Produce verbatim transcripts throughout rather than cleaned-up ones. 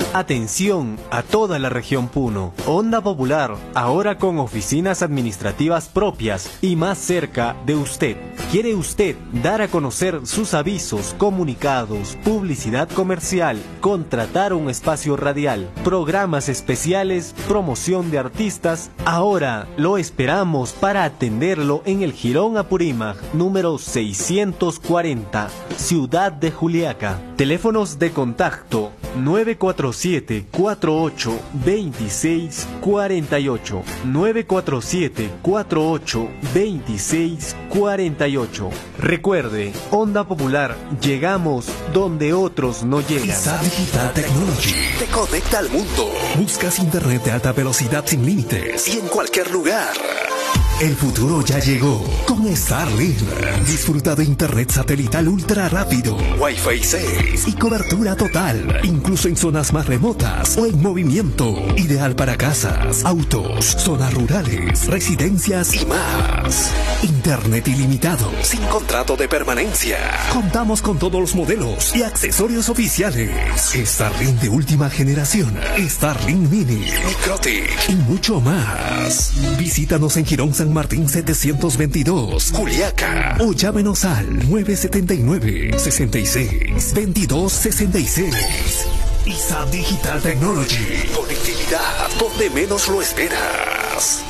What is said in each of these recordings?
Atención a toda la región Puno. Onda Popular, ahora con oficinas administrativas propias y más cerca de usted. ¿Quiere usted dar a conocer sus avisos, comunicados, publicidad comercial, contratar un espacio radial, programas especiales, promoción de artistas? Ahora lo esperamos para atenderlo en el Jirón Apurímac, número seiscientos cuarenta, Ciudad de Juliaca. Teléfonos de contacto nueve cuatro siete, cuatro ocho, dos seis cuatro ocho, nueve cuatro siete, cuatro ocho, dos seis cuatro ocho. Recuerde, Onda Popular, llegamos donde otros no llegan. ISAT Digital Technology te conecta al mundo. Buscas internet de alta velocidad sin límites y en cualquier lugar. El futuro ya llegó con Starlink. Disfruta de internet satelital ultra rápido, Wi-Fi seis y cobertura total, incluso en zonas más remotas o en movimiento. Ideal para casas, autos, zonas rurales, residencias y más. Internet ilimitado, sin contrato de permanencia. Contamos con todos los modelos y accesorios oficiales. Starlink de última generación, Starlink Mini, Microtic y mucho más. Visítanos en Jirón San Martín setecientos veintidós, Juliaca, o llámenos al nueve siete nueve, seis seis, veintidós sesenta y seis. ISAT Digital Technology, conectividad donde menos lo esperas.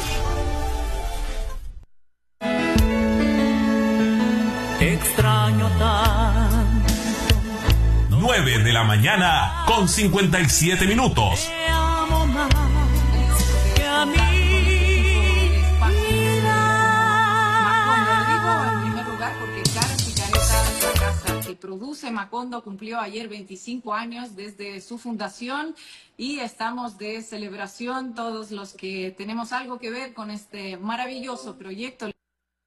Extraño tanto. nueve de la mañana con cincuenta y siete minutos. Te amo más que a mí. Que produce Macondo cumplió ayer veinticinco años desde su fundación y estamos de celebración todos los que tenemos algo que ver con este maravilloso proyecto. Me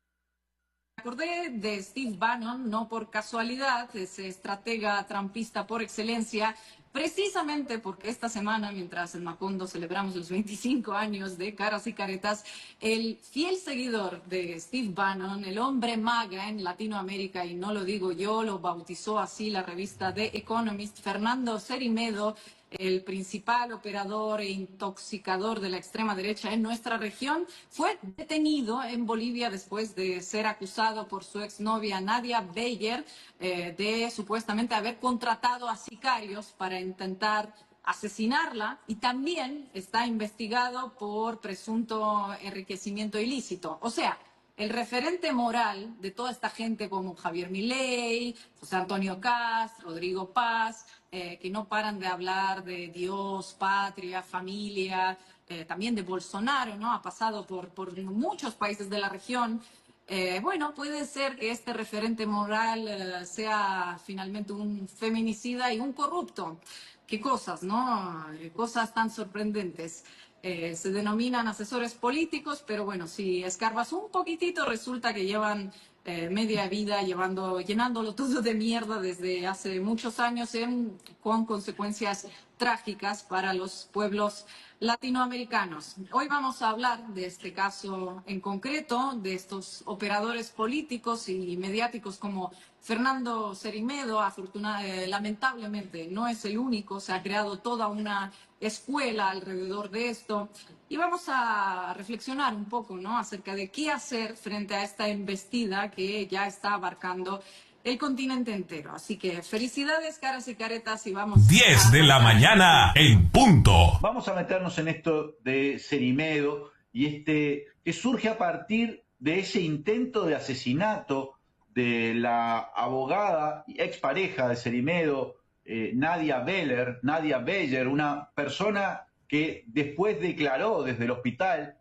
acordé de Steve Bannon, no por casualidad, ese estratega trampista por excelencia, precisamente porque esta semana, mientras en Macondo celebramos los veinticinco años de Caras y Caretas, el fiel seguidor de Steve Bannon, el hombre maga en Latinoamérica, y no lo digo yo, lo bautizó así la revista The Economist, Fernando Cerimedo, el principal operador e intoxicador de la extrema derecha en nuestra región, fue detenido en Bolivia después de ser acusado por su exnovia Nadia Beyer eh, de supuestamente haber contratado a sicarios para intentar asesinarla, y también está investigado por presunto enriquecimiento ilícito. O sea, el referente moral de toda esta gente como Javier Milei, José Antonio Kast, Rodrigo Paz, eh, que no paran de hablar de Dios, patria, familia, eh, también de Bolsonaro, ¿no? Ha pasado por, por muchos países de la región. Eh, bueno, puede ser que este referente moral eh, sea finalmente un feminicida y un corrupto. Qué cosas, ¿no? Cosas tan sorprendentes. Eh, se denominan asesores políticos, pero bueno, si escarbas un poquitito, resulta que llevan eh, media vida llevando, llenándolo todo de mierda desde hace muchos años, en, con consecuencias trágicas para los pueblos latinoamericanos. Hoy vamos a hablar de este caso en concreto, de estos operadores políticos y mediáticos como Fernando Cerimedo. Afortunadamente, eh, lamentablemente no es el único, se ha creado toda una escuela alrededor de esto, y vamos a reflexionar un poco, ¿no?, acerca de qué hacer frente a esta embestida que ya está abarcando el continente entero. Así que felicidades, Caras y Caretas, y vamos diez de la mañana en punto. Vamos a meternos en esto de Cerimedo y este que surge a partir de ese intento de asesinato de la abogada y expareja de Cerimedo, eh, Nadia Beller, Nadia Beyer, una persona que después declaró desde el hospital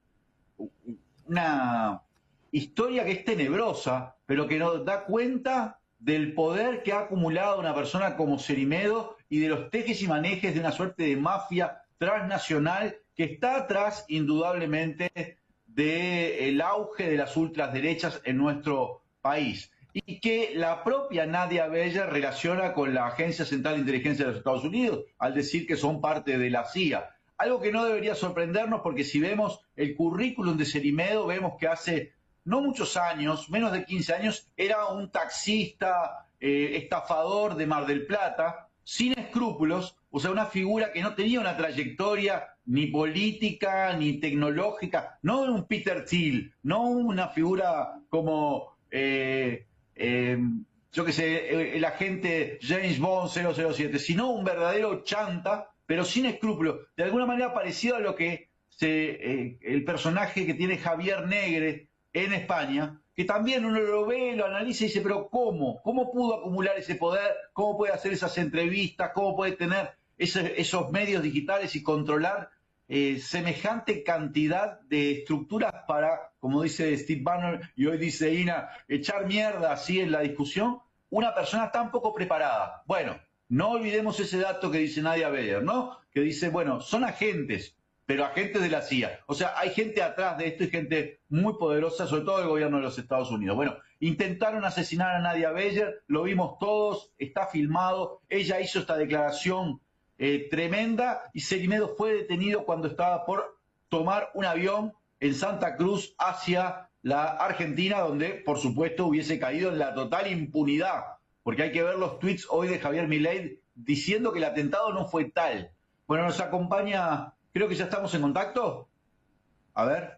una historia que es tenebrosa, pero que nos da cuenta del poder que ha acumulado una persona como Cerimedo y de los tejes y manejes de una suerte de mafia transnacional que está atrás, indudablemente, del auge de las ultraderechas en nuestro país, y que la propia Nadia Beyer relaciona con la Agencia Central de Inteligencia de los Estados Unidos al decir que son parte de la C I A. Algo que no debería sorprendernos, porque si vemos el currículum de Cerimedo, vemos que hace no muchos años, menos de quince años, era un taxista, eh, estafador de Mar del Plata, sin escrúpulos, o sea, una figura que no tenía una trayectoria ni política, ni tecnológica, no un Peter Thiel, no una figura como, eh, eh, yo qué sé, el agente James Bond cero cero siete, sino un verdadero chanta, pero sin escrúpulos, de alguna manera parecido a lo que se, eh, el personaje que tiene Javier Negre en España, que también uno lo ve, lo analiza y dice, pero ¿cómo? ¿Cómo pudo acumular ese poder? ¿Cómo puede hacer esas entrevistas? ¿Cómo puede tener ese, esos medios digitales y controlar eh, semejante cantidad de estructuras para, como dice Steve Bannon y hoy dice Ina, echar mierda así en la discusión? Una persona tan poco preparada. Bueno, no olvidemos ese dato que dice Nadia Beller, ¿no? Que dice, bueno, son agentes, pero agentes de la C I A. O sea, hay gente atrás de esto y gente muy poderosa, sobre todo el gobierno de los Estados Unidos. Bueno, intentaron asesinar a Nadia Beller, lo vimos todos, está filmado, ella hizo esta declaración eh, tremenda y Cerimedo fue detenido cuando estaba por tomar un avión en Santa Cruz hacia la Argentina, donde, por supuesto, hubiese caído en la total impunidad, porque hay que ver los tweets hoy de Javier Milei diciendo que el atentado no fue tal. Bueno, nos acompaña... Creo que ya estamos en contacto. A ver.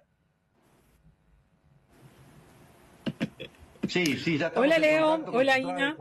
Sí, sí, ya estamos Hola, en Leo. contacto. Hola, Ina.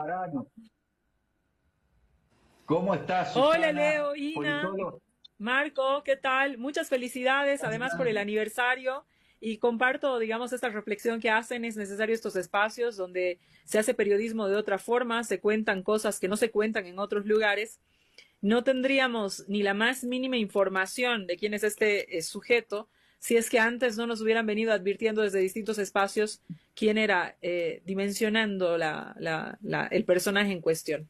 ¿Cómo estás, Susana? Hola, Leo, Ina. Politólogo. Marco, ¿qué tal? Muchas felicidades, además por el aniversario. Y comparto, digamos, esta reflexión que hacen. Es necesario estos espacios donde se hace periodismo de otra forma, se cuentan cosas que no se cuentan en otros lugares. No tendríamos ni la más mínima información de quién es este eh, sujeto si es que antes no nos hubieran venido advirtiendo desde distintos espacios quién era, eh, dimensionando la, la, la, el personaje en cuestión.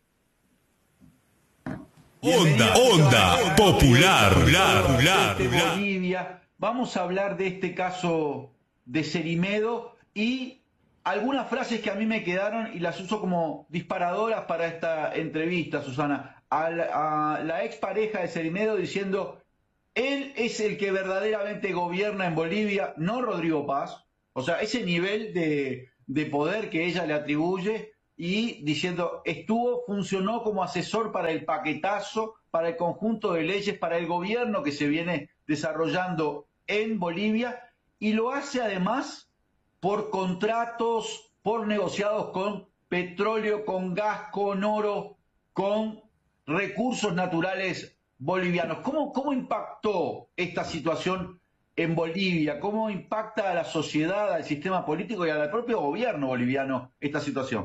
Onda, onda, popular, popular, popular, de popular. Bolivia. Vamos a hablar de este caso de Cerimedo y algunas frases que a mí me quedaron y las uso como disparadoras para esta entrevista, Susana. A la, a la expareja de Cerimedo diciendo, él es el que verdaderamente gobierna en Bolivia, no Rodrigo Paz. O sea, ese nivel de, de poder que ella le atribuye y diciendo, estuvo, funcionó como asesor para el paquetazo, para el conjunto de leyes, para el gobierno que se viene desarrollando en Bolivia y lo hace además por contratos, por negociados con petróleo, con gas, con oro, con recursos naturales bolivianos. ¿Cómo, cómo impactó esta situación en Bolivia? ¿Cómo impacta a la sociedad, al sistema político y al propio gobierno boliviano esta situación?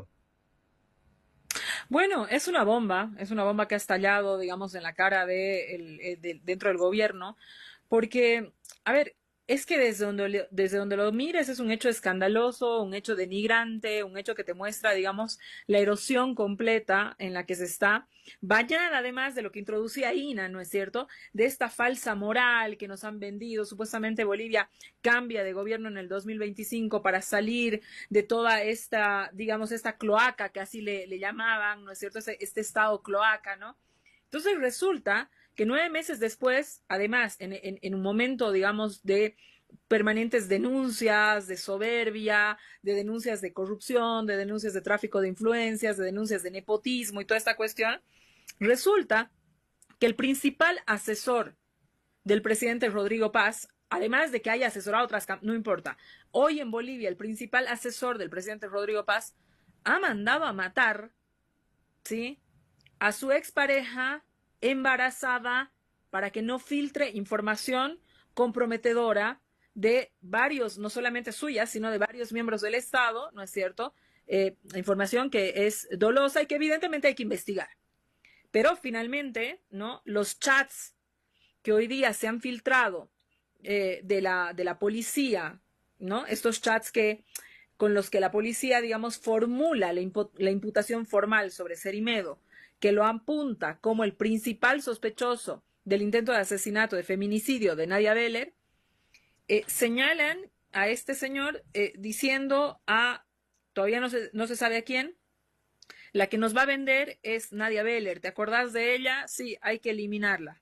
Bueno, es una bomba, es una bomba que ha estallado, digamos, en la cara de, el, de dentro del gobierno, porque, a ver, es que desde donde, desde donde lo mires es un hecho escandaloso, un hecho denigrante, un hecho que te muestra, digamos, la erosión completa en la que se está, bañada además de lo que introducía Ina, ¿no es cierto?, de esta falsa moral que nos han vendido. Supuestamente Bolivia cambia de gobierno en el dos mil veinticinco para salir de toda esta, digamos, esta cloaca que así le, le llamaban, ¿no es cierto?, este, este estado cloaca, ¿no? Entonces resulta que nueve meses después, además, en, en, en un momento, digamos, de permanentes denuncias de soberbia, de denuncias de corrupción, de denuncias de tráfico de influencias, de denuncias de nepotismo y toda esta cuestión, resulta que el principal asesor del presidente Rodrigo Paz, además de que haya asesorado otras, no importa, hoy en Bolivia el principal asesor del presidente Rodrigo Paz ha mandado a matar, ¿sí?, a su expareja embarazada para que no filtre información comprometedora de varios, no solamente suyas, sino de varios miembros del Estado, ¿no es cierto? Eh, información que es dolosa y que evidentemente hay que investigar. Pero finalmente, ¿no?, los chats que hoy día se han filtrado eh, de la, de la policía, ¿no?, estos chats que, con los que la policía, digamos, formula la, impu la imputación formal sobre Cerimedo, que lo apunta como el principal sospechoso del intento de asesinato, de feminicidio de Nadia Beller, eh, señalan a este señor eh, diciendo a, todavía no se, no se sabe a quién, la que nos va a vender es Nadia Beller. ¿Te acordás de ella? Sí, hay que eliminarla.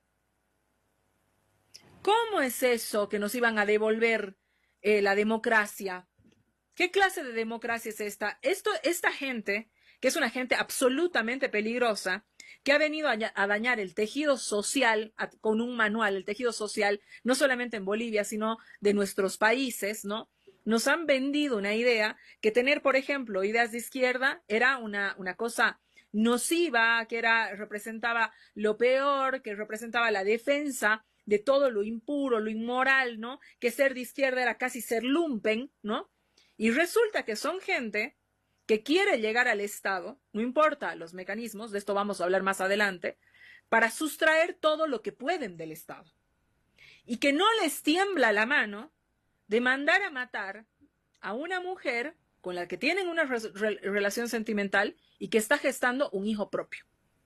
¿Cómo es eso que nos iban a devolver eh, la democracia? ¿Qué clase de democracia es esta? Esto, esta gente, que es una gente absolutamente peligrosa, que ha venido a, a dañar el tejido social a, con un manual, el tejido social, no solamente en Bolivia, sino de nuestros países, ¿no? Nos han vendido una idea que tener, por ejemplo, ideas de izquierda era una, una cosa nociva, que era, representaba lo peor, que representaba la defensa de todo lo impuro, lo inmoral, ¿no? Que ser de izquierda era casi ser lumpen, ¿no? Y resulta que son gente que quiere llegar al Estado, no importa los mecanismos, de esto vamos a hablar más adelante, para sustraer todo lo que pueden del Estado. Y que no les tiembla la mano de mandar a matar a una mujer con la que tienen una re re relación sentimental y que está gestando un hijo propio.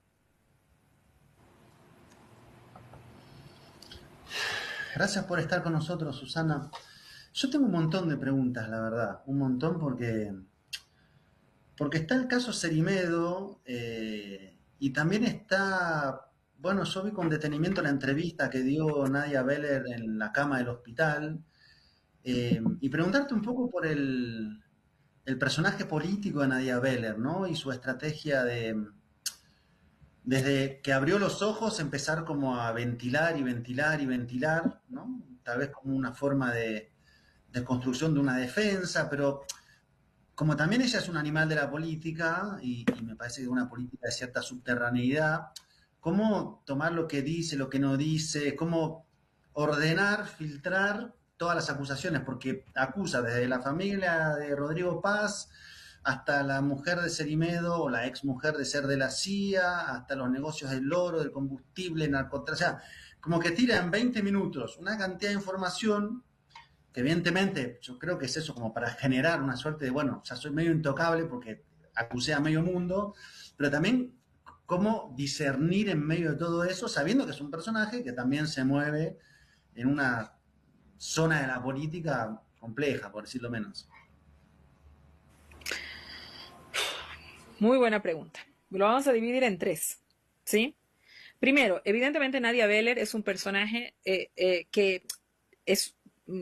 Gracias por estar con nosotros, Susana. Yo tengo un montón de preguntas, la verdad, un montón porque, porque está el caso Cerimedo eh, y también está, bueno, yo vi con detenimiento la entrevista que dio Nadia Beller en la cama del hospital eh, y preguntarte un poco por el, el personaje político de Nadia Beller, ¿no? Y su estrategia de, desde que abrió los ojos, empezar como a ventilar y ventilar y ventilar, ¿no? Tal vez como una forma de de construcción de una defensa, pero como también ella es un animal de la política, y, y me parece que una política de cierta subterraneidad, cómo tomar lo que dice, lo que no dice, cómo ordenar, filtrar todas las acusaciones, porque acusa desde la familia de Rodrigo Paz hasta la mujer de Cerimedo, o la ex mujer de ser de la C I A, hasta los negocios del oro, del combustible, narcotráfico, o sea, como que tira en veinte minutos una cantidad de información que evidentemente yo creo que es eso como para generar una suerte de, bueno, ya soy medio intocable porque acusé a medio mundo, pero también cómo discernir en medio de todo eso, sabiendo que es un personaje que también se mueve en una zona de la política compleja, por decirlo menos. Muy buena pregunta. Lo vamos a dividir en tres, ¿sí? Primero, evidentemente Nadia Beller es un personaje eh, eh, que es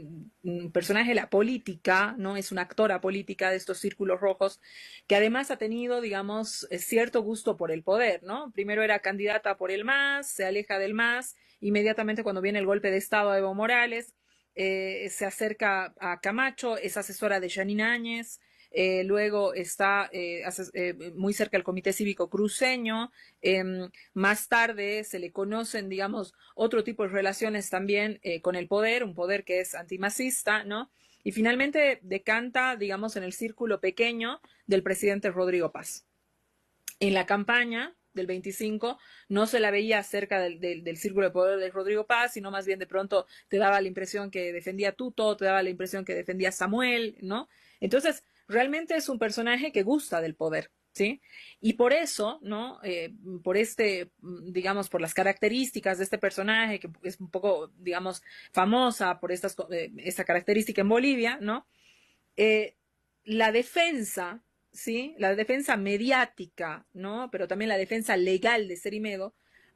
un personaje de la política, ¿no? Es una actora política de estos círculos rojos que además ha tenido, digamos, cierto gusto por el poder, ¿no? Primero era candidata por el M A S, se aleja del M A S, inmediatamente cuando viene el golpe de Estado a Evo Morales, eh, se acerca a Camacho, es asesora de Yanine Áñez, eh, luego está eh, eh, muy cerca del Comité Cívico Cruceño, eh, más tarde se le conocen, digamos, otro tipo de relaciones también eh, con el poder, un poder que es antimacista, ¿no? Y finalmente decanta, digamos, en el círculo pequeño del presidente Rodrigo Paz. En la campaña del veinticinco no se la veía cerca del, del, del círculo de poder de Rodrigo Paz, sino más bien de pronto te daba la impresión que defendía a Tuto, te daba la impresión que defendía a Samuel, ¿no? Entonces, realmente es un personaje que gusta del poder, ¿sí? Y por eso, ¿no? Eh, por este, digamos, por las características de este personaje, que es un poco, digamos, famosa por estas, eh, esta característica en Bolivia, ¿no? Eh, la defensa, ¿sí? La defensa mediática, ¿no? Pero también la defensa legal de Cerimedo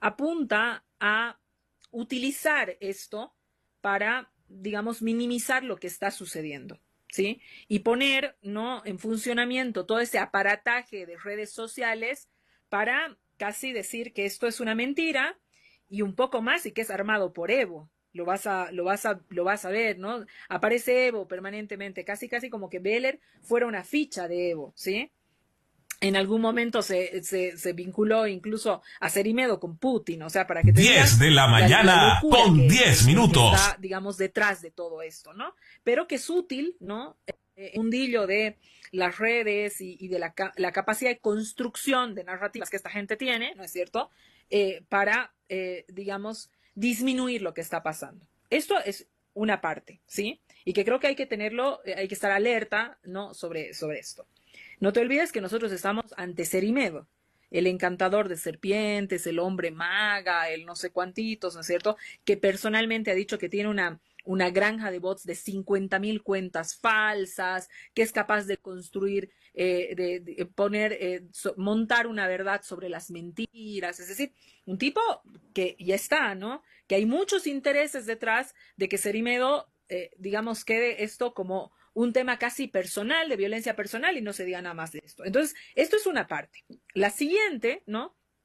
apunta a utilizar esto para, digamos, minimizar lo que está sucediendo, ¿sí? Y poner, ¿no?, en funcionamiento todo ese aparataje de redes sociales para casi decir que esto es una mentira y un poco más, y que es armado por Evo. Lo vas a, lo vas a, lo vas a ver, ¿no? Aparece Evo permanentemente, casi casi como que Beller fuera una ficha de Evo, ¿sí? En algún momento se, se, se vinculó incluso a Cerimedo con Putin, o sea, para que te diez de la mañana la con diez minutos. Está, digamos, detrás de todo esto, ¿no? Pero que es útil, ¿no? Eh, un mundillo de las redes y, y de la, la capacidad de construcción de narrativas que esta gente tiene, ¿no es cierto? Eh, para, eh, digamos, disminuir lo que está pasando. Esto es una parte, ¿sí? Y que creo que hay que tenerlo, eh, hay que estar alerta, ¿no?, sobre, sobre esto. No te olvides que nosotros estamos ante Cerimedo, el encantador de serpientes, el hombre maga, el no sé cuantitos, ¿no es cierto?, que personalmente ha dicho que tiene una, una granja de bots de cincuenta mil cuentas falsas, que es capaz de construir, eh, de, de poner, eh, so, montar una verdad sobre las mentiras, es decir, un tipo que ya está, ¿no?, que hay muchos intereses detrás de que Cerimedo, eh, digamos, quede esto como un tema casi personal, de violencia personal, y no se diga nada más de esto. Entonces, esto es una parte. La siguiente, ¿no?,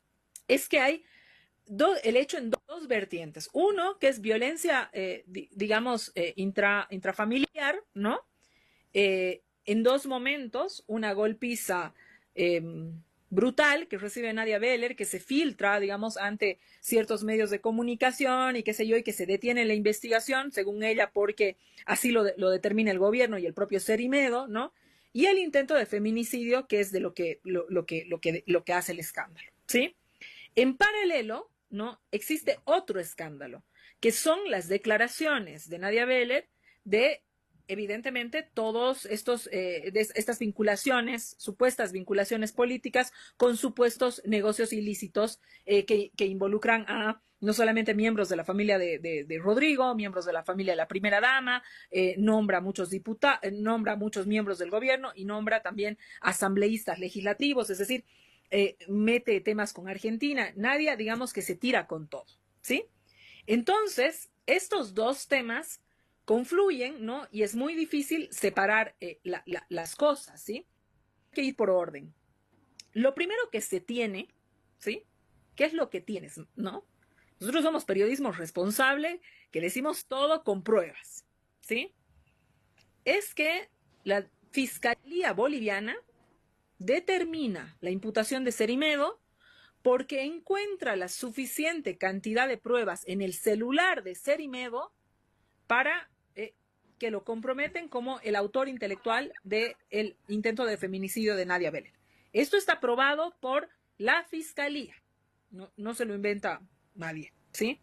es que hay do, el hecho en dos vertientes. Uno, que es violencia, eh, di, digamos, eh, intra, intrafamiliar, ¿no? Eh, en dos momentos, una golpiza eh, brutal que recibe Nadia Beller, que se filtra, digamos, ante ciertos medios de comunicación y qué sé yo, y que se detiene la investigación, según ella, porque así lo, lo determina el gobierno y el propio Cerimedo, ¿no? Y el intento de feminicidio, que es de lo que, lo, lo que, lo que, lo que hace el escándalo, ¿sí? En paralelo, ¿no? Existe otro escándalo, que son las declaraciones de Nadia Beller de, evidentemente, todos estos, eh, de estas vinculaciones, supuestas vinculaciones políticas con supuestos negocios ilícitos eh, que, que involucran a no solamente miembros de la familia de, de, de Rodrigo, miembros de la familia de la primera dama, eh, nombra muchos diputados, eh, nombra muchos miembros del gobierno y nombra también asambleístas legislativos, es decir, eh, mete temas con Argentina. Nadia, digamos que se tira con todo, ¿sí? Entonces, estos dos temas confluyen, ¿no? Y es muy difícil separar eh, la, la, las cosas, ¿sí? Hay que ir por orden. Lo primero que se tiene, ¿sí? ¿Qué es lo que tienes, no? Nosotros somos periodismo responsable, que decimos todo con pruebas, ¿sí? Es que la Fiscalía Boliviana determina la imputación de Cerimedo porque encuentra la suficiente cantidad de pruebas en el celular de Cerimedo para eh, que lo comprometen como el autor intelectual del intento de feminicidio de Nadia Beller. Esto está aprobado por la Fiscalía, no, no se lo inventa nadie, ¿sí?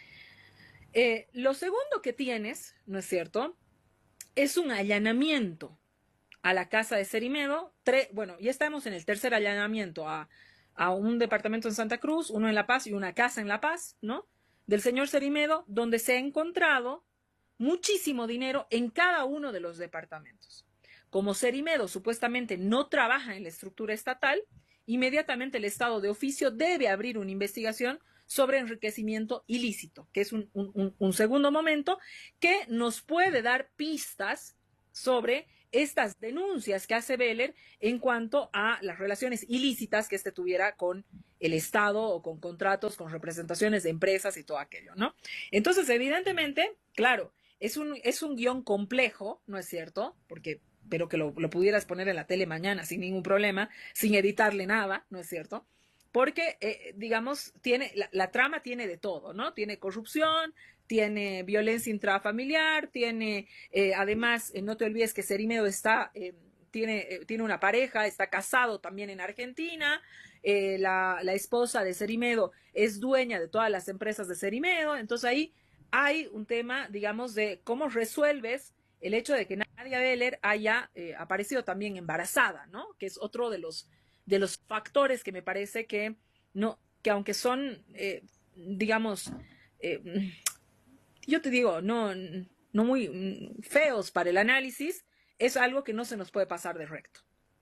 Eh, lo segundo que tienes, ¿no es cierto?, es un allanamiento a la casa de Cerimedo. Tre bueno, ya estamos en el tercer allanamiento a, a un departamento en Santa Cruz, uno en La Paz y una casa en La Paz, ¿no?, del señor Cerimedo, donde se ha encontrado muchísimo dinero en cada uno de los departamentos. Como Cerimedo supuestamente no trabaja en la estructura estatal, inmediatamente el Estado de oficio debe abrir una investigación sobre enriquecimiento ilícito, que es un, un, un segundo momento que nos puede dar pistas sobre estas denuncias que hace Beller en cuanto a las relaciones ilícitas que éste tuviera con el Estado o con contratos, con representaciones de empresas y todo aquello, ¿no? Entonces, evidentemente, claro, es un, es un guión complejo, ¿no es cierto? Porque, pero que lo, lo pudieras poner en la tele mañana sin ningún problema, sin editarle nada, ¿no es cierto? Porque, eh, digamos, tiene, la, la trama tiene de todo, ¿no? Tiene corrupción, tiene violencia intrafamiliar, tiene, eh, además, eh, no te olvides que Cerimedo está, eh, tiene, eh, tiene una pareja, está casado también en Argentina, eh, la, la esposa de Cerimedo es dueña de todas las empresas de Cerimedo, entonces ahí hay un tema, digamos, de cómo resuelves el hecho de que Nadia Beller haya eh, aparecido también embarazada, ¿no? Que es otro de los de los factores que me parece que no, que aunque son, eh, digamos, eh, yo te digo, no, no muy feos para el análisis, es algo que no se nos puede pasar de recto.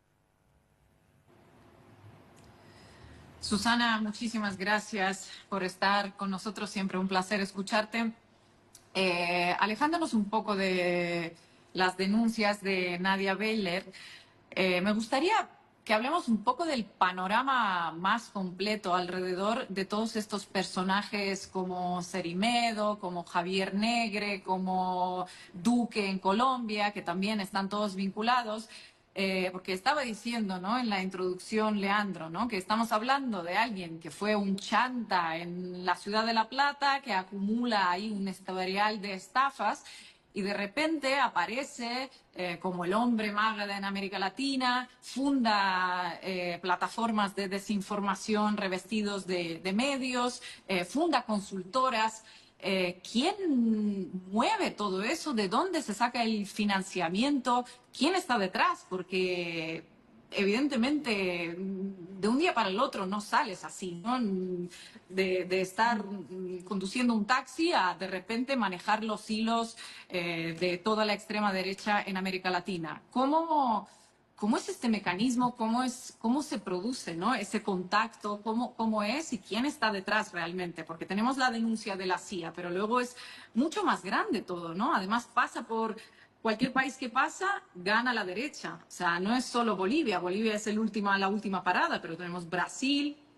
Susana, muchísimas gracias por estar con nosotros, siempre un placer escucharte. Eh, alejándonos un poco de las denuncias de Nadia Beller, eh, me gustaría que hablemos un poco del panorama más completo alrededor de todos estos personajes como Cerimedo, como Javier Negre, como Duque en Colombia, que también están todos vinculados, eh, porque estaba diciendo, ¿no?, en la introducción Leandro, ¿no?, que estamos hablando de alguien que fue un chanta en la ciudad de La Plata, que acumula ahí un historial de estafas, y de repente aparece eh, como el hombre maga en América Latina, funda eh, plataformas de desinformación revestidos de, de medios, eh, funda consultoras. Eh, ¿Quién mueve todo eso? ¿De dónde se saca el financiamiento? ¿Quién está detrás? Porque evidentemente de un día para el otro no sales así, ¿no? De, de estar conduciendo un taxi a de repente manejar los hilos eh, de toda la extrema derecha en América Latina. ¿Cómo, cómo es este mecanismo? ¿Cómo, es, cómo se produce, ¿no?, ese contacto? ¿Cómo, ¿Cómo es y quién está detrás realmente? Porque tenemos la denuncia de la C I A, pero luego es mucho más grande todo, ¿no? Además pasa por cualquier país que pasa, gana la derecha. O sea, no es solo Bolivia. Bolivia es el última, la última parada, pero tenemos Brasil,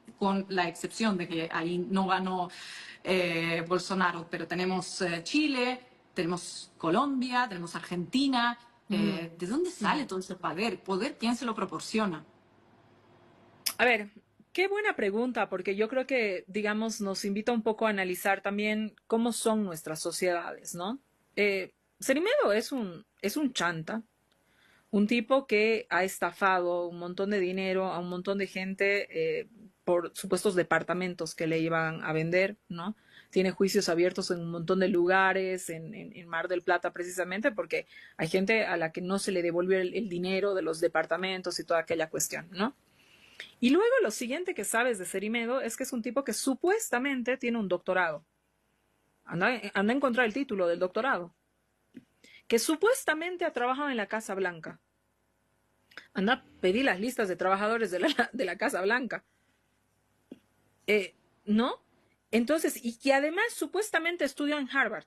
con la excepción de que ahí no ganó eh, Bolsonaro, pero tenemos eh, Chile, tenemos Colombia, tenemos Argentina. Eh, ¿De dónde sale todo ese poder? ¿Poder quién se lo proporciona? A ver, qué buena pregunta, porque yo creo que, digamos, nos invita un poco a analizar también cómo son nuestras sociedades, ¿no? Eh, Cerimedo es un, es un chanta, un tipo que ha estafado un montón de dinero a un montón de gente eh, por supuestos departamentos que le iban a vender, ¿no? Tiene juicios abiertos en un montón de lugares, en, en, en Mar del Plata precisamente, porque hay gente a la que no se le devolvió el, el dinero de los departamentos y toda aquella cuestión, ¿no? Y luego lo siguiente que sabes de Cerimedo es que es un tipo que supuestamente tiene un doctorado. Anda, anda a encontrar el título del doctorado. Que supuestamente ha trabajado en la Casa Blanca. Anda a pedir las listas de trabajadores de la, de la Casa Blanca. Eh, ¿No? Entonces, y que además supuestamente estudió en Harvard.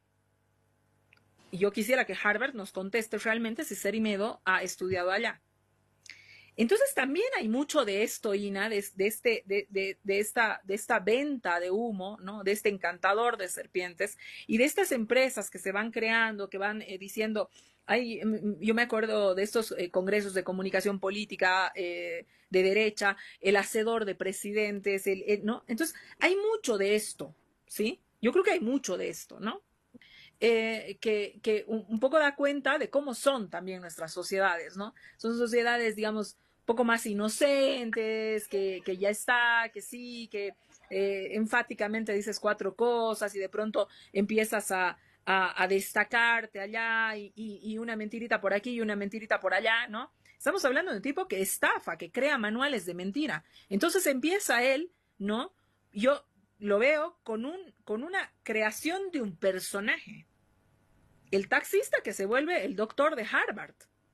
Y yo quisiera que Harvard nos conteste realmente si Cerimedo ha estudiado allá. Entonces también hay mucho de esto, Ina, de, de, este, de, de, de, esta, de esta venta de humo, ¿no? De este encantador de serpientes y de estas empresas que se van creando, que van eh, diciendo, hay, yo me acuerdo de estos eh, congresos de comunicación política eh, de derecha, el hacedor de presidentes, el, el, ¿no? Entonces hay mucho de esto, ¿sí? Yo creo que hay mucho de esto, ¿no? Eh, que, que un, un poco da cuenta de cómo son también nuestras sociedades, ¿no? Son sociedades, digamos, un poco más inocentes, que, que ya está, que sí, que eh, enfáticamente dices cuatro cosas y de pronto empiezas a, a, a destacarte allá y, y, y una mentirita por aquí y una mentirita por allá, ¿no? Estamos hablando de un tipo que estafa, que crea manuales de mentira. Entonces empieza él, ¿no? Yo lo veo con, un, con una creación de un personaje. El taxista que se vuelve el doctor de Harvard.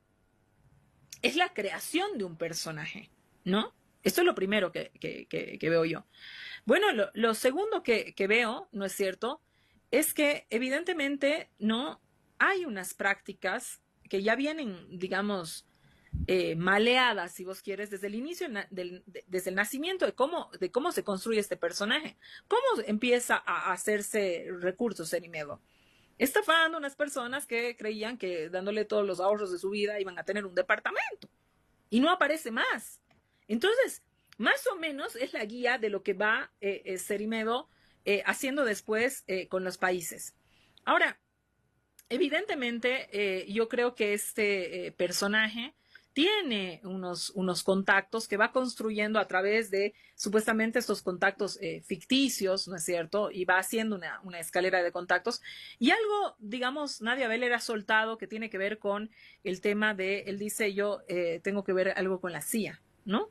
Es la creación de un personaje, ¿no? Esto es lo primero que, que, que, que veo yo. Bueno, lo, lo segundo que, que veo, ¿no es cierto?, es que evidentemente, ¿no?, hay unas prácticas que ya vienen, digamos, eh, maleadas, si vos quieres, desde el inicio, del, de, desde el nacimiento de cómo, de cómo se construye este personaje. ¿Cómo empieza a hacerse recursos Cerimedo? Estafando a unas personas que creían que dándole todos los ahorros de su vida iban a tener un departamento. Y no aparece más. Entonces, más o menos es la guía de lo que va eh, eh, Cerimedo eh, haciendo después eh, con los países. Ahora, evidentemente, eh, yo creo que este eh, personaje tiene unos, unos contactos que va construyendo a través de supuestamente estos contactos eh, ficticios, ¿no es cierto? Y va haciendo una, una escalera de contactos. Y algo, digamos, Nadia Beller ha soltado que tiene que ver con el tema de, él dice, yo eh, tengo que ver algo con la C I A, ¿no?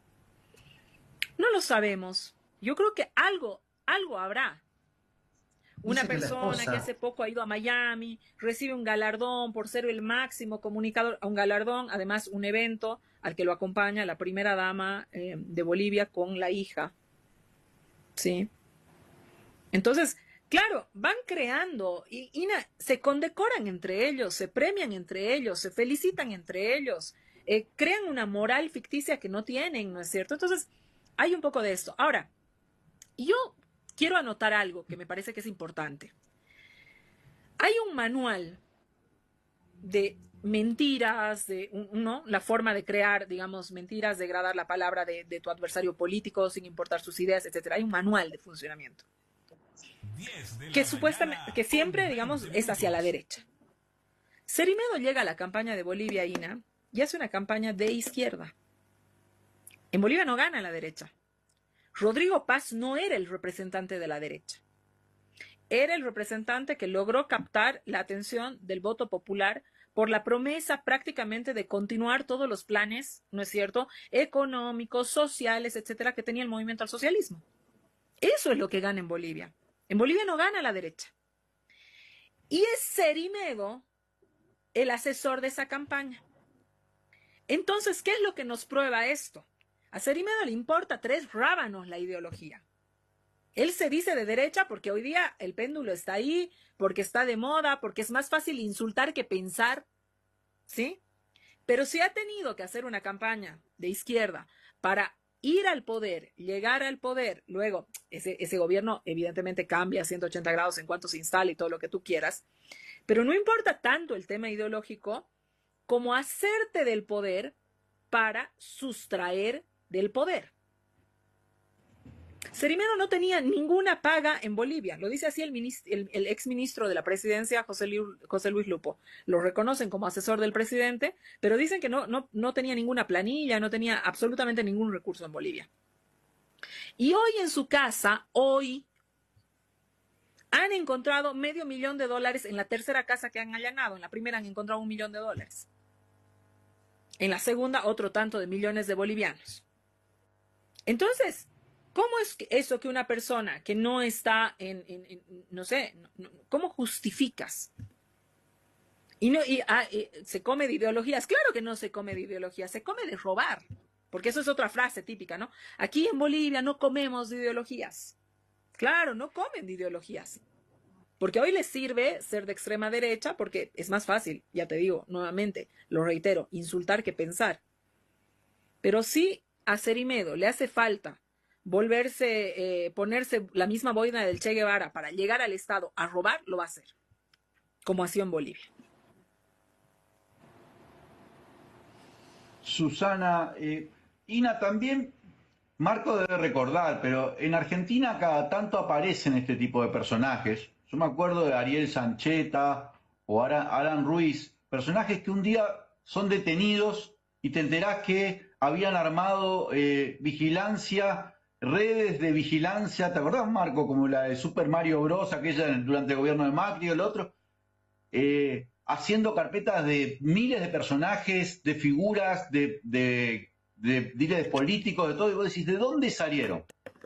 No lo sabemos. Yo creo que algo, algo habrá. Una Dice que la persona esposa- que hace poco ha ido a Miami, recibe un galardón por ser el máximo comunicador, un galardón, además un evento al que lo acompaña la primera dama eh, de Bolivia con la hija. ¿Sí? Entonces, claro, van creando y, y na- se condecoran entre ellos, se premian entre ellos, se felicitan entre ellos, eh, crean una moral ficticia que no tienen, ¿no es cierto? Entonces, hay un poco de esto. Ahora, yo quiero anotar algo que me parece que es importante. Hay un manual de mentiras, de ¿no? la forma de crear, digamos, mentiras, degradar la palabra de, de tu adversario político sin importar sus ideas, etcétera. Hay un manual de funcionamiento que supuestamente, que siempre, digamos, es hacia la derecha. Cerimedo llega a la campaña de Bolivia, Ina, y hace una campaña de izquierda. En Bolivia no gana la derecha. Rodrigo Paz no era el representante de la derecha. Era el representante que logró captar la atención del voto popular por la promesa prácticamente de continuar todos los planes, ¿no es cierto?, económicos, sociales, etcétera, que tenía el movimiento al socialismo. Eso es lo que gana en Bolivia. En Bolivia no gana la derecha. Y es Cerimedo el asesor de esa campaña. Entonces, ¿qué es lo que nos prueba esto? A Cerimedo le importa tres rábanos la ideología. Él se dice de derecha porque hoy día el péndulo está ahí, porque está de moda, porque es más fácil insultar que pensar, ¿sí? Pero si ha tenido que hacer una campaña de izquierda para ir al poder, llegar al poder, luego ese, ese gobierno evidentemente cambia a ciento ochenta grados en cuanto se instale y todo lo que tú quieras, pero no importa tanto el tema ideológico como hacerte del poder para sustraer del poder. Cerimero no tenía ninguna paga en Bolivia, lo dice así el, el, el exministro de la presidencia, José, José Luis Lupo. Lo reconocen como asesor del presidente, pero dicen que no, no, no tenía ninguna planilla, no tenía absolutamente ningún recurso en Bolivia. Y hoy en su casa, hoy, han encontrado medio millón de dólares en la tercera casa que han allanado. En la primera han encontrado un millón de dólares. En la segunda, otro tanto de millones de bolivianos. Entonces, ¿cómo es eso que una persona que no está en, en, en no sé, no, no, cómo justificas? Y, no, y, ah, y se come de ideologías. Claro que no se come de ideologías, se come de robar. Porque eso es otra frase típica, ¿no? Aquí en Bolivia no comemos de ideologías. Claro, no comen de ideologías. Porque hoy les sirve ser de extrema derecha porque es más fácil, ya te digo, nuevamente, lo reitero, insultar que pensar. Pero sí a Cerimero le hace falta volverse, eh, ponerse la misma boina del Che Guevara para llegar al Estado a robar, lo va a hacer, como hacía en Bolivia. Susana, eh, Ina, también, Marco debe recordar, pero en Argentina cada tanto aparecen este tipo de personajes. Yo me acuerdo de Ariel Sancheta o Alan Ruiz, personajes que un día son detenidos y te enterás que habían armado eh, vigilancia, redes de vigilancia, ¿te acordás, Marco? Como la de Super Mario Bros, aquella durante el gobierno de Macri o el otro, eh, haciendo carpetas de miles de personajes, de figuras, de, de, de líderes políticos, de todo, y vos decís, ¿de dónde salieron?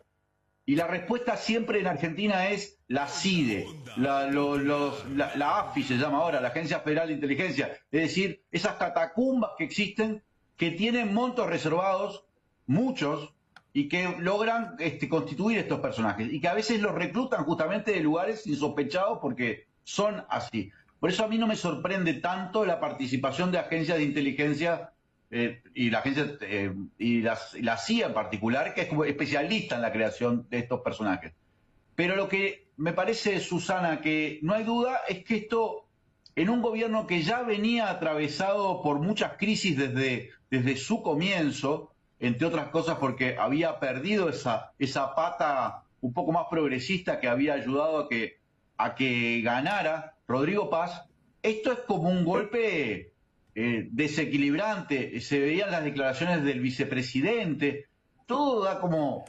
Y la respuesta siempre en Argentina es la C I D E, la, los, los, la, la A F I se llama ahora, la Agencia Federal de Inteligencia, es decir, esas catacumbas que existen, que tienen montos reservados, muchos, y que logran este, constituir estos personajes, y que a veces los reclutan justamente de lugares insospechados porque son así. Por eso a mí no me sorprende tanto la participación de agencias de inteligencia eh, y la agencia eh, y, las, y la C I A en particular, que es como especialista en la creación de estos personajes. Pero lo que me parece, Susana, que no hay duda es que esto, en un gobierno que ya venía atravesado por muchas crisis desde, desde su comienzo, entre otras cosas porque había perdido esa, esa pata un poco más progresista que había ayudado a que, a que ganara Rodrigo Paz, esto es como un golpe eh, desequilibrante. Se veían las declaraciones del vicepresidente, todo da como,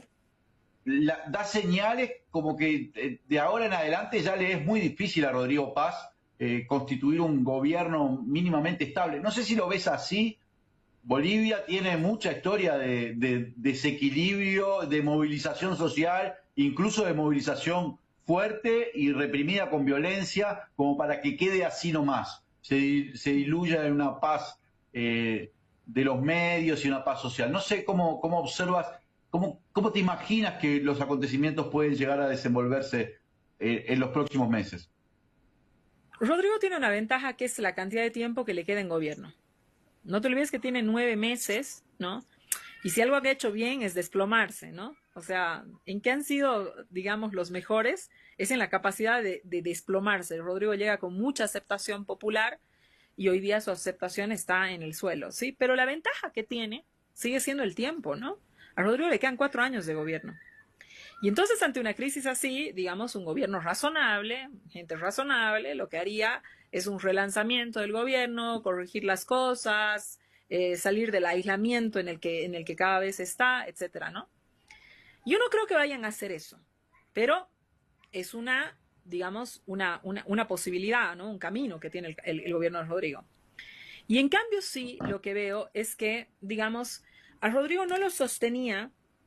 la, da señales como que eh, de ahora en adelante ya le es muy difícil a Rodrigo Paz eh, constituir un gobierno mínimamente estable. No sé si lo ves así. Bolivia tiene mucha historia de, de desequilibrio, de movilización social, incluso de movilización fuerte y reprimida con violencia, como para que quede así nomás, se, se diluya en una paz eh, de los medios y una paz social. No sé cómo, cómo observas, cómo, cómo te imaginas que los acontecimientos pueden llegar a desenvolverse eh, en los próximos meses. Rodrigo tiene una ventaja que es la cantidad de tiempo que le queda en gobierno. No te olvides que tiene nueve meses, ¿no? Y si algo ha hecho bien es desplomarse, ¿no? O sea, en qué han sido, digamos, los mejores es en la capacidad de, de desplomarse. Rodrigo llega con mucha aceptación popular y hoy día su aceptación está en el suelo, ¿sí? Pero la ventaja que tiene sigue siendo el tiempo, ¿no? A Rodrigo le quedan cuatro años de gobierno. Y entonces, ante una crisis así, digamos, un gobierno razonable, gente razonable, lo que haría es un relanzamiento del gobierno, corregir las cosas, eh, salir del aislamiento en el que, en el que cada vez está, etcétera, ¿no? Yo no creo que vayan a hacer eso, pero es una, digamos, una, una, una posibilidad, ¿no? Un camino que tiene el, el, el gobierno de Rodrigo. Y en cambio sí, lo que veo es que, digamos, a Rodrigo no lo sostenía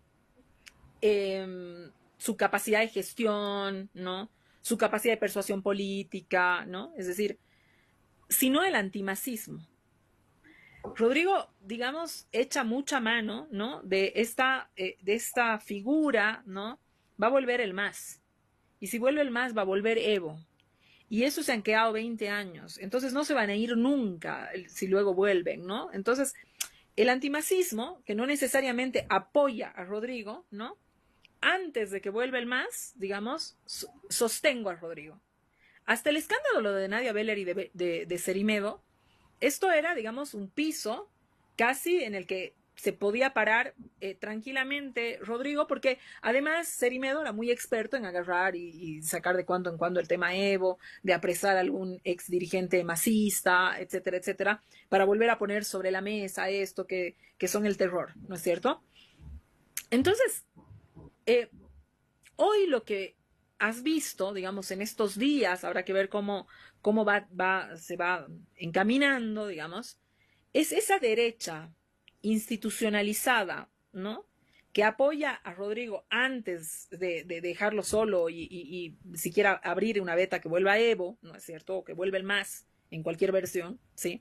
eh, su capacidad de gestión, ¿no? Su capacidad de persuasión política, ¿no? Es decir, sino el antimasismo. Rodrigo, digamos, echa mucha mano, ¿no? De esta, eh, de esta figura, ¿no? Va a volver el M A S. Y si vuelve el M A S, va a volver Evo. Y eso se han quedado veinte años. Entonces no se van a ir nunca si luego vuelven, ¿no? Entonces, el antimasismo, que no necesariamente apoya a Rodrigo, ¿no? Antes de que vuelva el M A S, digamos, sostengo a Rodrigo. Hasta el escándalo de Nadia Beller y de, de, de Cerimedo, esto era, digamos, un piso casi en el que se podía parar eh, tranquilamente Rodrigo, porque además Cerimedo era muy experto en agarrar y, y sacar de cuando en cuando el tema Evo, de apresar a algún ex dirigente masista, etcétera, etcétera, para volver a poner sobre la mesa esto que, que son el terror, ¿no es cierto? Entonces, eh, hoy lo que has visto, digamos, en estos días, habrá que ver cómo, cómo va, va, se va encaminando, digamos, es esa derecha institucionalizada, ¿no? Que apoya a Rodrigo antes de, de dejarlo solo y, y, y siquiera abrir una beta que vuelva a Evo, ¿no es cierto? O que vuelva el M A S en cualquier versión, ¿sí?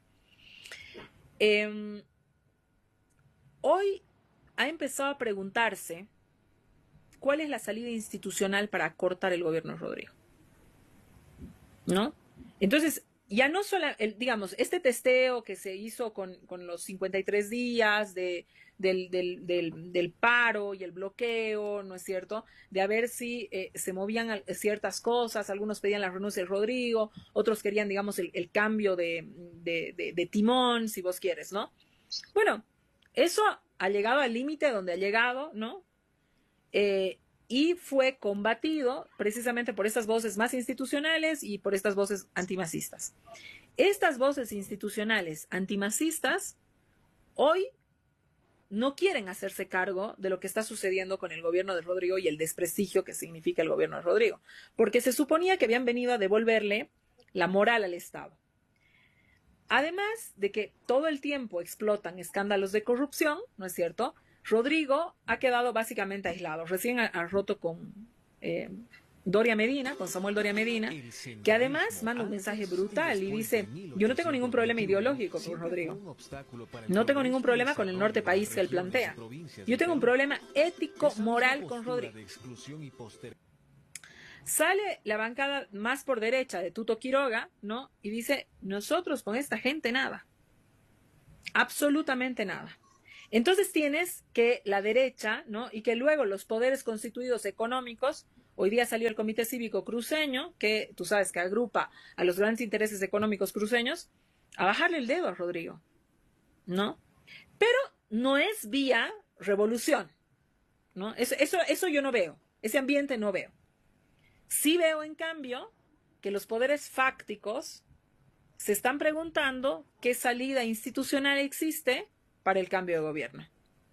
Eh, hoy ha empezado a preguntarse cuál es la salida institucional para cortar el gobierno de Rodrigo, ¿no? Entonces, ya no solo, el, digamos, este testeo que se hizo con, con los cincuenta y tres días de, del, del, del, del paro y el bloqueo, ¿no es cierto? De a ver si eh, se movían ciertas cosas, algunos pedían la renuncia de Rodrigo, otros querían, digamos, el, el cambio de, de, de, de timón, si vos quieres, ¿no? Bueno, eso ha llegado al límite donde ha llegado, ¿no? Eh, y fue combatido precisamente por estas voces más institucionales y por estas voces antimasistas. Estas voces institucionales antimasistas hoy no quieren hacerse cargo de lo que está sucediendo con el gobierno de Rodrigo y el desprestigio que significa el gobierno de Rodrigo, porque se suponía que habían venido a devolverle la moral al Estado. Además de que todo el tiempo explotan escándalos de corrupción, ¿no es cierto?, Rodrigo ha quedado básicamente aislado. Recién ha, ha roto con eh, Doria Medina, con Samuel Doria Medina, que además manda un mensaje brutal y dice: yo no tengo ningún problema ideológico con Rodrigo, no tengo ningún problema con el norte país que él plantea, yo tengo un problema ético, moral con Rodrigo. Sale la bancada más por derecha de Tuto Quiroga, ¿no? Y dice: nosotros con esta gente nada, absolutamente nada. Entonces tienes que la derecha, ¿no? Y que luego los poderes constituidos económicos, hoy día salió el Comité Cívico Cruceño, que tú sabes que agrupa a los grandes intereses económicos cruceños, a bajarle el dedo a Rodrigo, ¿no? Pero no es vía revolución, ¿no? Eso, eso, eso yo no veo, ese ambiente no veo. Sí veo, en cambio, que los poderes fácticos se están preguntando qué salida institucional existe para el cambio de gobierno.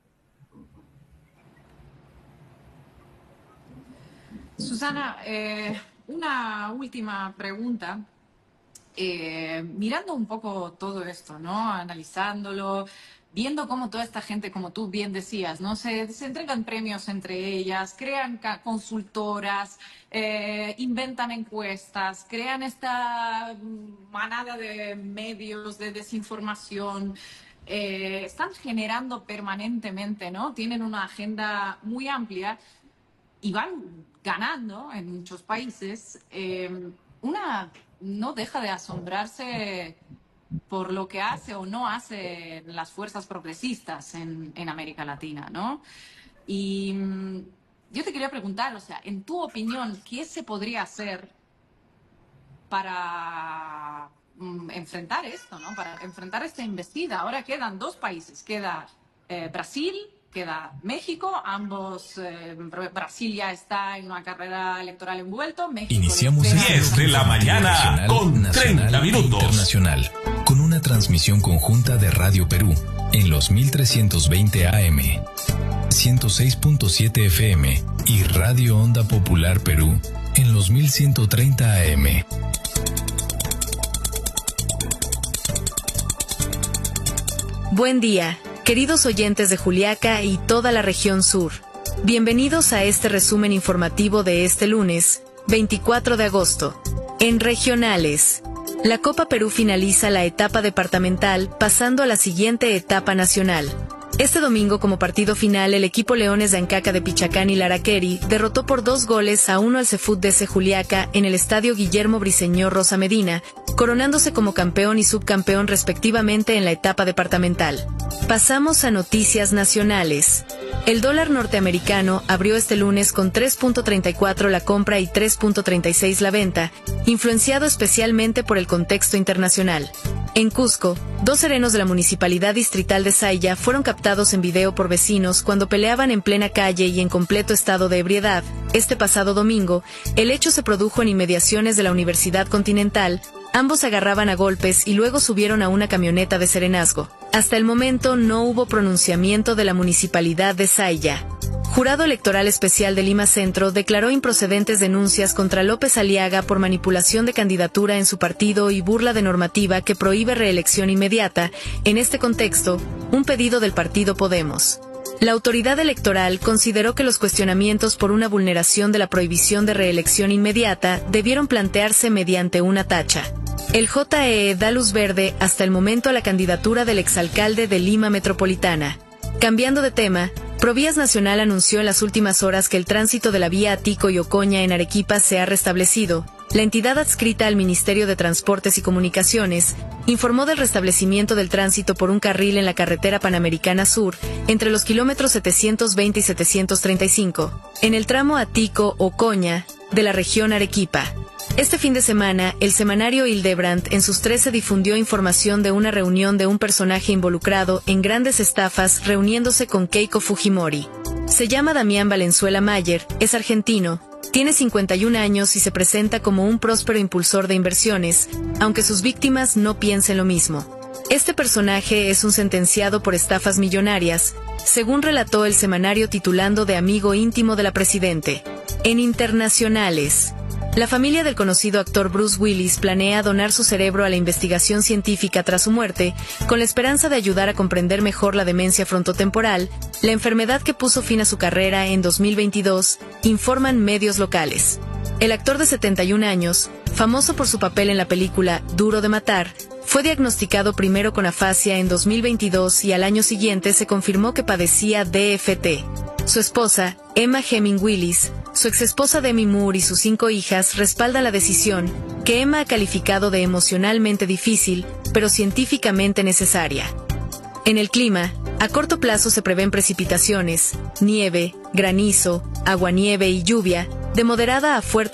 Susana, eh, una última pregunta. Eh, mirando un poco todo esto, ¿no? Analizándolo, viendo cómo toda esta gente, como tú bien decías, ¿no? Se, se entregan premios entre ellas, crean consultoras, eh, inventan encuestas, crean esta manada de medios de desinformación. Eh, están generando permanentemente, ¿no? Tienen una agenda muy amplia y van ganando en muchos países. Eh, una no deja de asombrarse por lo que hace o no hace las fuerzas progresistas en, en América Latina, ¿no? Y mm, yo te quería preguntar, o sea, en tu opinión, ¿qué se podría hacer para enfrentar esto, ¿no? Para enfrentar esta embestida? Ahora quedan dos países, queda eh, Brasil, queda México, ambos, eh, Brasil ya está en una carrera electoral envuelto. México Iniciamos diez de la mañana con treinta minutos. Internacional, con una transmisión conjunta de Radio Perú en los mil trescientos veinte A M, ciento seis punto siete F M y Radio Onda Popular Perú en los mil ciento treinta A M. Buen día, queridos oyentes de Juliaca y toda la región sur. Bienvenidos a este resumen informativo de este lunes, veinticuatro de agosto. En regionales, la Copa Perú finaliza la etapa departamental pasando a la siguiente etapa nacional. Este domingo, como partido final, el equipo Leones de Ancaca de Pichacán y Laraqueri derrotó por dos goles a uno al Cefut D C Juliaca en el estadio Guillermo Briceño Rosa Medina, coronándose como campeón y subcampeón respectivamente en la etapa departamental. Pasamos a noticias nacionales. El dólar norteamericano abrió este lunes con tres punto treinta y cuatro la compra y tres punto treinta y seis la venta, influenciado especialmente por el contexto internacional. En Cusco, dos serenos de la Municipalidad Distrital de Sailla fueron captados en video por vecinos cuando peleaban en plena calle y en completo estado de ebriedad. Este pasado domingo, el hecho se produjo en inmediaciones de la Universidad Continental. Ambos agarraban a golpes y luego subieron a una camioneta de serenazgo. Hasta el momento no hubo pronunciamiento de la Municipalidad de Sailla. Jurado Electoral Especial de Lima Centro declaró improcedentes denuncias contra López Aliaga por manipulación de candidatura en su partido y burla de normativa que prohíbe reelección inmediata. En este contexto, un pedido del partido Podemos. La autoridad electoral consideró que los cuestionamientos por una vulneración de la prohibición de reelección inmediata debieron plantearse mediante una tacha. El J E E da luz verde hasta el momento a la candidatura del exalcalde de Lima Metropolitana. Cambiando de tema, Provías Nacional anunció en las últimas horas que el tránsito de la vía Atico y Ocoña en Arequipa se ha restablecido. La entidad adscrita al Ministerio de Transportes y Comunicaciones informó del restablecimiento del tránsito por un carril en la carretera Panamericana Sur, entre los kilómetros setecientos veinte y setecientos treinta y cinco, en el tramo Atico-Ocoña de la región Arequipa. Este fin de semana, el semanario Hildebrand en sus trece difundió información de una reunión de un personaje involucrado en grandes estafas reuniéndose con Keiko Fujimori. Se llama Damián Valenzuela Mayer, es argentino, tiene cincuenta y un años y se presenta como un próspero impulsor de inversiones, aunque sus víctimas no piensen lo mismo. Este personaje es un sentenciado por estafas millonarias, según relató el semanario titulando de amigo íntimo de la presidente. En internacionales, la familia del conocido actor Bruce Willis planea donar su cerebro a la investigación científica tras su muerte, con la esperanza de ayudar a comprender mejor la demencia frontotemporal, la enfermedad que puso fin a su carrera en dos mil veintidós, informan medios locales. El actor de setenta y un años, famoso por su papel en la película Duro de Matar, fue diagnosticado primero con afasia en dos mil veintidós y al año siguiente se confirmó que padecía D F T. Su esposa, Emma Heming Willis, su exesposa Demi Moore y sus cinco hijas respaldan la decisión, que Emma ha calificado de emocionalmente difícil, pero científicamente necesaria. En el clima, a corto plazo se prevén precipitaciones, nieve, granizo, aguanieve y lluvia, de moderada a fuerte